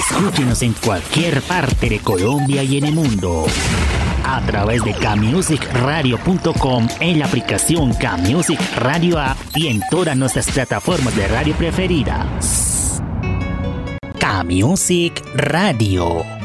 Escúchenos en cualquier parte de Colombia y en el mundo a través de kmusicradio.com, en la aplicación Kmusic Radio App y en todas nuestras plataformas de radio preferidas. Kmusic Radio.